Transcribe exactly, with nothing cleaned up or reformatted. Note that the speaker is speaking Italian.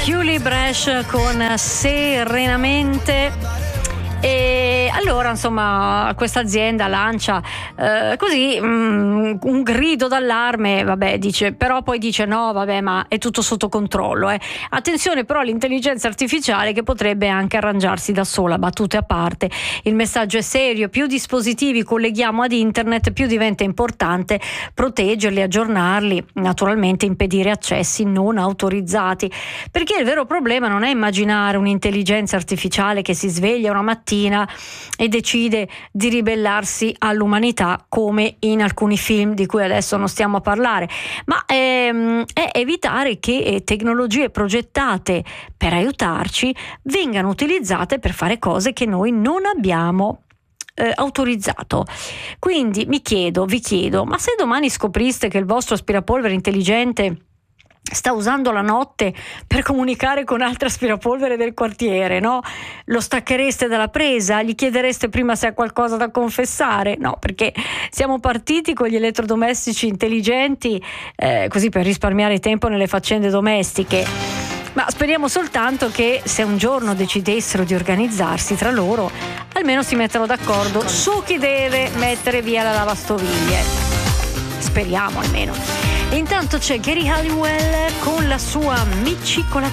Julie Bresh con Serenamente. E allora insomma questa azienda lancia eh, così mm, un grido d'allarme, vabbè, dice, però poi dice no vabbè ma è tutto sotto controllo, eh. Attenzione però all'intelligenza artificiale che potrebbe anche arrangiarsi da sola. Battute a parte, il messaggio è serio: più dispositivi colleghiamo ad internet, più diventa importante proteggerli, aggiornarli, naturalmente impedire accessi non autorizzati, perché il vero problema non è immaginare un'intelligenza artificiale che si sveglia una mattina e decide di ribellarsi all'umanità come in alcuni film di cui adesso non stiamo a parlare, ma ehm, è evitare che tecnologie progettate per aiutarci vengano utilizzate per fare cose che noi non abbiamo eh, autorizzato. Quindi mi chiedo, vi chiedo, ma se domani scopriste che il vostro aspirapolvere intelligente sta usando la notte per comunicare con altre aspirapolvere del quartiere, no? Lo stacchereste dalla presa? Gli chiedereste prima se ha qualcosa da confessare? No, perché siamo partiti con gli elettrodomestici intelligenti eh, così per risparmiare tempo nelle faccende domestiche. Ma speriamo soltanto che se un giorno decidessero di organizzarsi tra loro, almeno si mettano d'accordo su chi deve mettere via la lavastoviglie. Speriamo almeno. Intanto c'è Gary Halliwell con la sua Micci con la